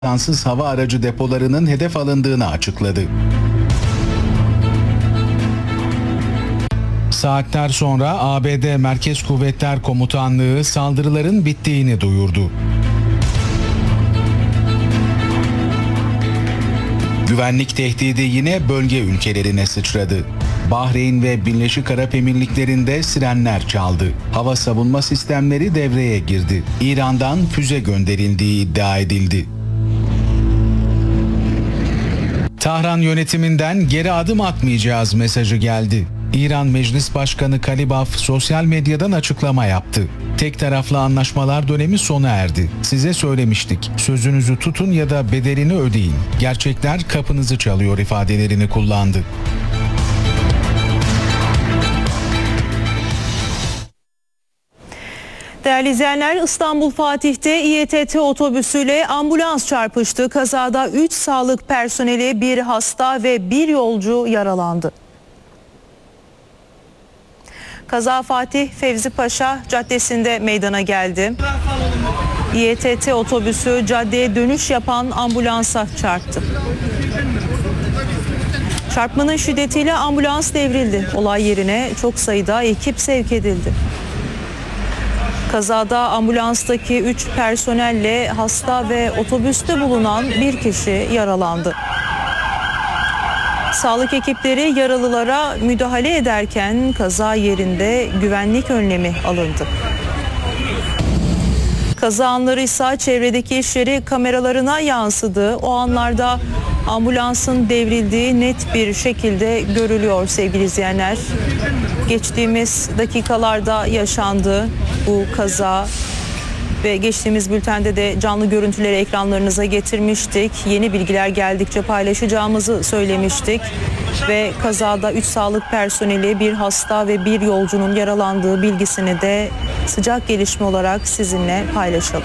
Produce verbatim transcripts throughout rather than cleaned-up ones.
insansız hava aracı depolarının hedef alındığını açıkladı. Saatler sonra A B D Merkez Kuvvetler Komutanlığı saldırıların bittiğini duyurdu. Güvenlik tehdidi yine bölge ülkelerine sıçradı. Bahreyn ve Birleşik Arap Emirlikleri'nde sirenler çaldı. Hava savunma sistemleri devreye girdi. İran'dan füze gönderildiği iddia edildi. Tahran yönetiminden geri adım atmayacağız mesajı geldi. İran Meclis Başkanı Kalibaf sosyal medyadan açıklama yaptı. Tek taraflı anlaşmalar dönemi sona erdi. Size söylemiştik. Sözünüzü tutun ya da bedelini ödeyin. Gerçekler kapınızı çalıyor ifadelerini kullandı. Değerli izleyenler, İstanbul Fatih'te İ E T T otobüsüyle ambulans çarpıştı. Kazada üç sağlık personeli, bir hasta ve bir yolcu yaralandı. Kaza Fatih Fevzi Paşa Caddesi'nde meydana geldi. İ E T T otobüsü caddeye dönüş yapan ambulansa çarptı. Çarpmanın şiddetiyle ambulans devrildi. Olay yerine çok sayıda ekip sevk edildi. Kazada ambulanstaki üç personelle hasta ve otobüste bulunan bir kişi yaralandı. Sağlık ekipleri yaralılara müdahale ederken kaza yerinde güvenlik önlemi alındı. Kaza anları ise çevredeki iş yeri kameralarına yansıdı. O anlarda ambulansın devrildiği net bir şekilde görülüyor sevgili izleyenler. Geçtiğimiz dakikalarda yaşandı bu kaza ve geçtiğimiz bültende de canlı görüntüleri ekranlarınıza getirmiştik. Yeni bilgiler geldikçe paylaşacağımızı söylemiştik ve kazada üç sağlık personeli, bir hasta ve bir yolcunun yaralandığı bilgisini de sıcak gelişme olarak sizinle paylaşalım.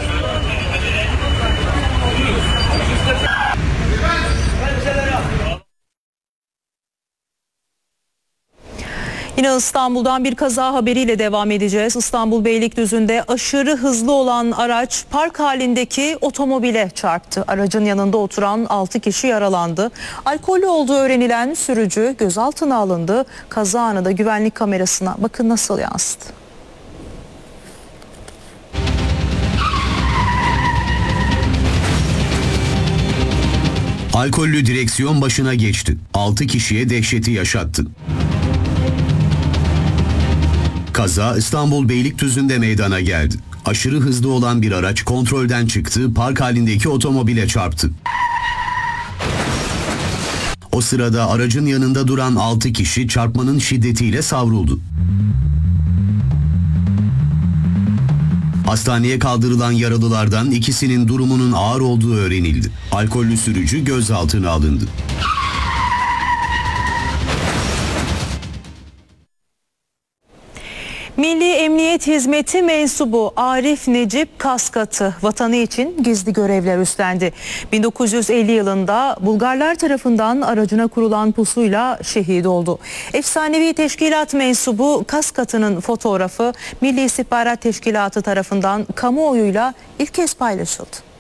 Yine İstanbul'dan bir kaza haberiyle devam edeceğiz. İstanbul Beylikdüzü'nde aşırı hızlı olan araç park halindeki otomobile çarptı. Aracın yanında oturan altı kişi yaralandı. Alkollü olduğu öğrenilen sürücü gözaltına alındı. Kaza anı da güvenlik kamerasına bakın nasıl yansıdı. Alkollü direksiyon başına geçti. altı kişiye dehşeti yaşattı. Kaza İstanbul Beylikdüzü'nde meydana geldi. Aşırı hızlı olan bir araç kontrolden çıktı, park halindeki otomobile çarptı. O sırada aracın yanında duran altı kişi çarpmanın şiddetiyle savruldu. Hastaneye kaldırılan yaralılardan ikisinin durumunun ağır olduğu öğrenildi. Alkollü sürücü gözaltına alındı. Milli Emniyet Hizmeti mensubu Arif Necip Kaskatı vatanı için gizli görevler üstlendi. bin dokuz yüz elli yılında Bulgarlar tarafından aracına kurulan pusuyla şehit oldu. Efsanevi teşkilat mensubu Kaskatı'nın fotoğrafı Milli İstihbarat Teşkilatı tarafından kamuoyuyla ilk kez paylaşıldı.